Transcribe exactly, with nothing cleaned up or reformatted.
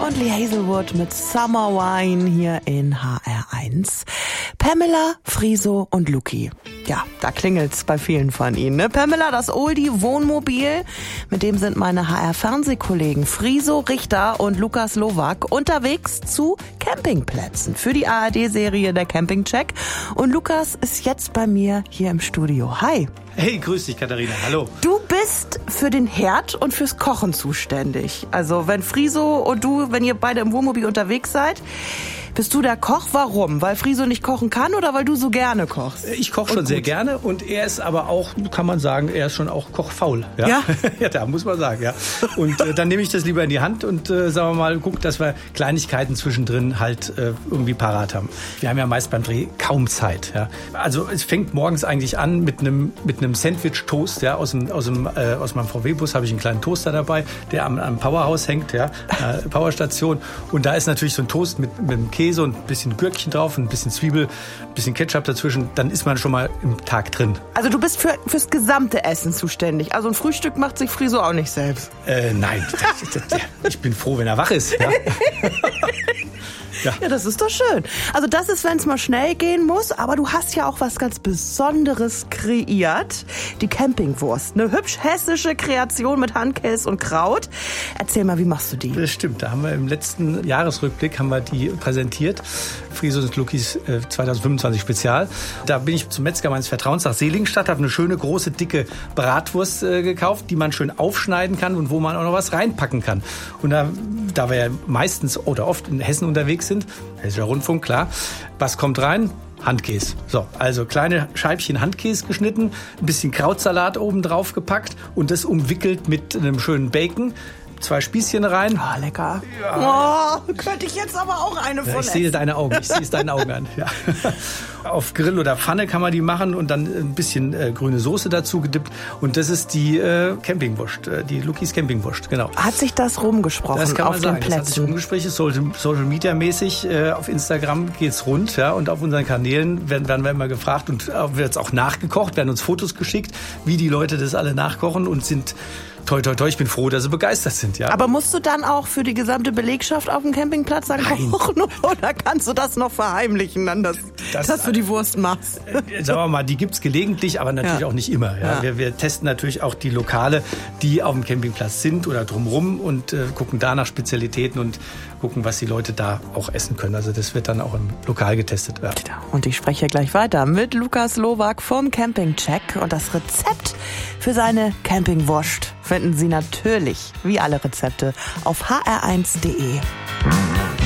und Lee Hazelwood mit Summer Wine hier in H R eins. Pamela, Friso und Luki. Ja, da klingelt's bei vielen von ihnen. Ne? Pamela, das Oldie-Wohnmobil. Mit dem sind meine H R-Fernsehkollegen Friso Richter und Lukas Lowak unterwegs zu Campingplätzen für die A R D-Serie Der Campingcheck. Und Lukas ist jetzt bei mir hier im Studio. Hi. Hey, grüß dich, Katharina. Hallo. Du bist für den Herd und fürs Kochen zuständig. Also wenn Friso und du, wenn ihr beide im Wohnmobil unterwegs seid, bist du der Koch? Warum? Weil Friso nicht kochen kann oder weil du so gerne kochst? Ich koche schon sehr gerne und er ist aber auch, kann man sagen, er ist schon auch kochfaul. Ja, ja? Ja, da muss man sagen, ja. Und äh, dann nehme ich das lieber in die Hand und äh, sagen wir mal, guck, dass wir Kleinigkeiten zwischendrin halt äh, irgendwie parat haben. Wir haben ja meist beim Dreh kaum Zeit. Ja. Also es fängt morgens eigentlich an mit einem mit einem Sandwich-Toast. Ja. Aus, dem, aus, dem, äh, aus meinem V W-Bus habe ich einen kleinen Toaster dabei, der am, am Powerhouse hängt, ja, äh, Powerstation. Und da ist natürlich so ein Toast mit, mit einem Käse und ein bisschen Gürkchen drauf, ein bisschen Zwiebel, ein bisschen Ketchup dazwischen, dann ist man schon mal im Tag drin. Also du bist für, fürs gesamte Essen zuständig. Also ein Frühstück macht sich Friso auch nicht selbst. Äh, nein, das, das, das, ich bin froh, wenn er wach ist. Ja. Ja. Ja, das ist doch schön. Also das ist, wenn es mal schnell gehen muss, aber du hast ja auch was ganz Besonderes kreiert. Die Campingwurst. Eine hübsch hessische Kreation mit Handkäse und Kraut. Erzähl mal, wie machst du die? Das stimmt, da haben wir im letzten Jahresrückblick haben wir die präsentiert. Friso und Lukis äh, zwanzig fünfundzwanzig Spezial. Da bin ich zum Metzger meines Vertrauens nach Seligenstadt, habe eine schöne, große, dicke Bratwurst äh, gekauft, die man schön aufschneiden kann und wo man auch noch was reinpacken kann. Und da, da wir ja meistens oder oft in Hessen unterwegs sind, Hessischer Rundfunk, klar, was kommt rein? Handkäse. So, also kleine Scheibchen Handkäse geschnitten, ein bisschen Krautsalat oben drauf gepackt und das umwickelt mit einem schönen Bacon. Zwei Spießchen rein. Oh, lecker. Ja. Oh, könnte ich jetzt aber auch eine von ja, ich sehe deine Augen, ich sehe es deinen Augen an. Ja. Auf Grill oder Pfanne kann man die machen und dann ein bisschen äh, grüne Soße dazu gedippt. Und das ist die äh, Campingwurst, äh, die Lukis Campingwurst, genau. Hat sich das rumgesprochen das kann man auf sagen. den Plätzen? Das hat sich rumgesprochen, Social, Social Media mäßig. Äh, auf Instagram geht's rund, ja, und auf unseren Kanälen werden, werden wir immer gefragt und äh, wird auch nachgekocht, werden uns Fotos geschickt, wie die Leute das alle nachkochen und sind toi, toi, toi, ich bin froh, dass sie begeistert sind. Ja. Aber musst du dann auch für die gesamte Belegschaft auf dem Campingplatz dann Nein. kochen oder kannst du das noch verheimlichen, dann, dass, das, dass du die Wurst machst? Äh, sagen wir mal, die gibt's gelegentlich, aber natürlich ja. auch nicht immer. Ja. Ja. Wir, wir testen natürlich auch die Lokale, die auf dem Campingplatz sind oder drumherum und äh, gucken da nach Spezialitäten und gucken, was die Leute da auch essen können. Also das wird dann auch im Lokal getestet werden. Und ich spreche gleich weiter mit Lukas Lowak vom Campingcheck und das Rezept für seine Campingwurst finden Sie natürlich, wie alle Rezepte, auf h r eins punkt d e.